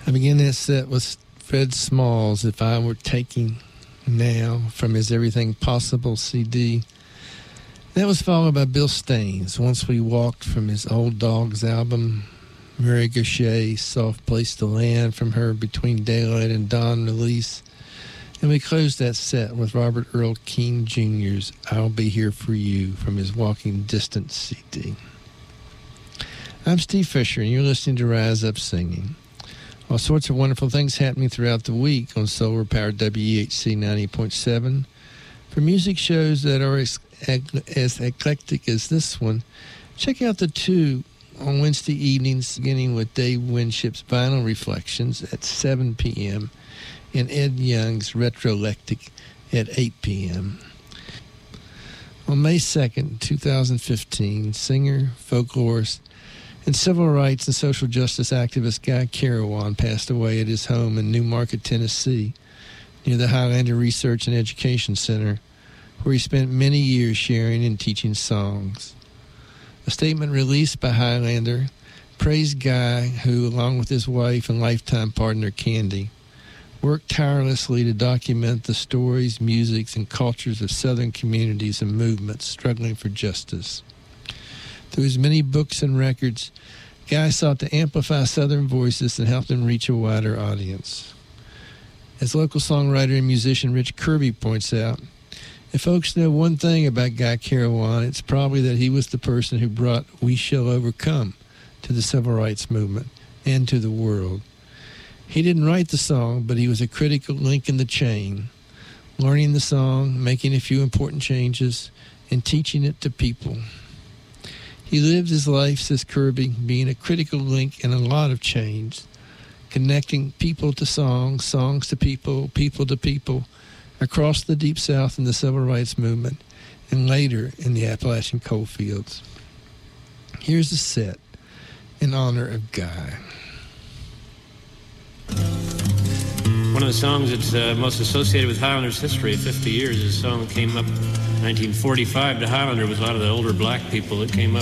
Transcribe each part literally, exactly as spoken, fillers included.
I begin that set with Fred Smalls, If I Were Taking Now, from his Everything Possible C D. That was followed by Bill Staines, Once We Walked, from his Old Dogs album. Mary Gauthier, Soft Place to Land, from her Between Daylight and Dawn release. And we closed that set with Robert Earl Keen Junior's I'll Be Here For You, from his Walking Distance C D. I'm Steve Fisher, and you're listening to Rise Up Singing. All sorts of wonderful things happening throughout the week on solar-powered W E H C ninety point seven. For music shows that are as, as eclectic as this one, check out the two on Wednesday evenings, beginning with Dave Winship's Vinyl Reflections at seven p.m. and Ed Young's Retrolectic at eight p.m. On May second, twenty fifteen, singer, folklorist, and civil rights and social justice activist Guy Carawan passed away at his home in Newmarket, Tennessee, near the Highlander Research and Education Center, where he spent many years sharing and teaching songs. A statement released by Highlander praised Guy, who, along with his wife and lifetime partner Candy, worked tirelessly to document the stories, musics, and cultures of Southern communities and movements struggling for justice. Through his many books and records, Guy sought to amplify Southern voices and help them reach a wider audience. As local songwriter and musician Rich Kirby points out, if folks know one thing about Guy Carawan, it's probably that he was the person who brought We Shall Overcome to the civil rights movement and to the world. He didn't write the song, but he was a critical link in the chain, learning the song, making a few important changes, and teaching it to people. He lived his life, says Kirby, being a critical link in a lot of change, connecting people to songs, songs to people, people to people, across the Deep South in the Civil Rights Movement, and later in the Appalachian coalfields. Here's a set in honor of Guy. One of the songs that's uh, most associated with Highlander's history, fifty years, is a song that came up in nineteen forty-five to Highlander with a lot of the older black people that came up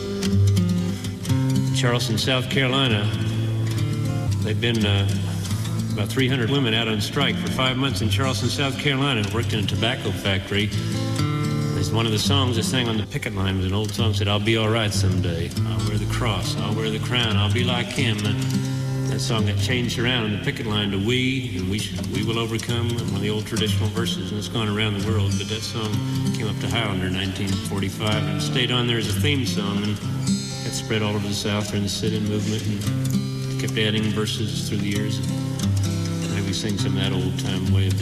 in Charleston, South Carolina. They've been uh, about three hundred women out on strike for five months in Charleston, South Carolina, and worked in a tobacco factory. It's one of the songs they sang on the picket line. It was an old song that said, I'll be all right someday. I'll wear the cross, I'll wear the crown, I'll be like him. And that song got changed around on the picket line to We, and we, we will overcome, one of the old traditional verses, and it's gone around the world. But that song came up to Highlander in nineteen forty-five and stayed on there as a theme song, and got spread all over the South during the sit-in movement, and kept adding verses through the years. And maybe sing some of that old-time way of